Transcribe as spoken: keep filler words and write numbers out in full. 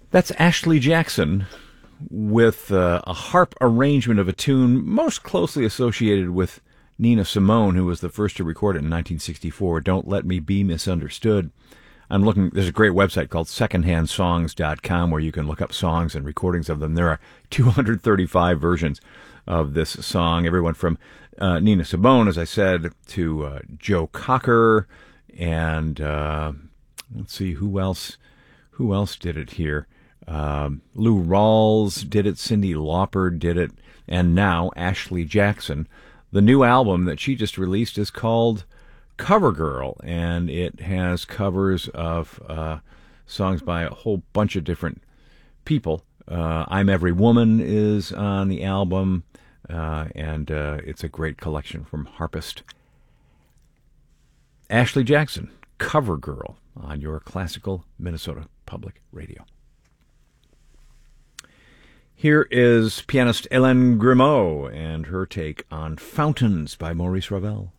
That's Ashley Jackson with uh, a harp arrangement of a tune most closely associated with Nina Simone, who was the first to record it in nineteen sixty-four, Don't Let Me Be Misunderstood. I'm looking, there's a great website called secondhand songs dot com where you can look up songs and recordings of them. There are two hundred thirty-five versions of this song, everyone from uh, Nina Simone, as I said, to uh, Joe Cocker, and uh, let's see, who else, who else did it here? Um, Lou Rawls did it, Cyndi Lauper did it, and now Ashley Jackson. The new album that she just released is called CoverGirl, and it has covers of uh, songs by a whole bunch of different people. Uh, I'm Every Woman is on the album, uh, and uh, it's a great collection from harpist Ashley Jackson, CoverGirl, on your classical Minnesota Public Radio. Here is pianist Hélène Grimaud and her take on Fountains by Maurice Ravel.